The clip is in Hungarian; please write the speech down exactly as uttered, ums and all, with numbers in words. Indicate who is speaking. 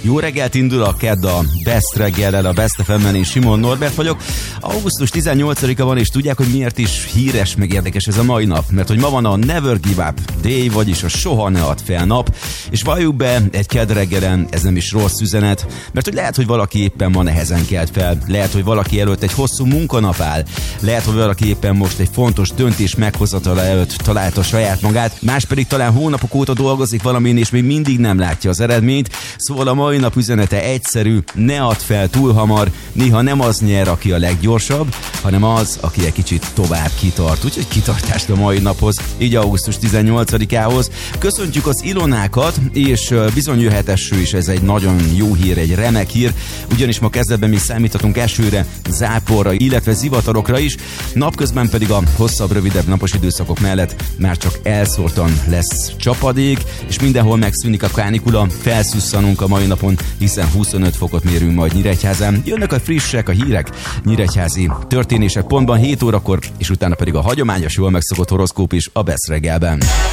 Speaker 1: Jó reggelt, indul a kedd a Best reggellel, a Best ef em-en, én Simon Norbert vagyok. augusztus tizennyolcadika van, és tudják, hogy miért is híres, meg érdekes ez a mai nap? Mert hogy ma van a Never Give Up Day, vagyis a soha ne add fel nap, és valljuk be, egy kedd reggelen ez nem is rossz üzenet, mert hogy lehet, hogy valaki éppen ma nehezen kelt fel, lehet, hogy valaki előtt egy hosszú munkanap áll, lehet, hogy valaki éppen most egy fontos döntés meghozatala előtt találta saját magát, más pedig talán hónapok óta dolgozik valamin, és még mindig nem látja az eredményt. Szóval a mai nap üzenete egyszerű: ne add fel túl hamar, néha nem az nyer, aki a leggyorsabb, hanem az, aki egy kicsit tovább kitart. Úgyhogy kitartást a mai naphoz, így augusztus tizennyolcadikához. Köszöntjük az Ilonákat, és bizony jöhet eső is, ez egy nagyon jó hír, egy remek hír, ugyanis ma kezdetben mi számíthatunk esőre, záporra, illetve zivatarokra is, napközben pedig a hosszabb, rövidebb napos időszakok mellett már csak elszórtan lesz csapadék, és mindenhol megszűnik a kánikula, felszusszanunk a mai napon, hiszen huszonöt fokot mérünk majd Nyíregyházán. Jönnek a frissek, a hírek, nyíregyházi történések pontban hét órakor, és utána pedig a hagyományos, jól megszokott horoszkóp is a Best reggelben.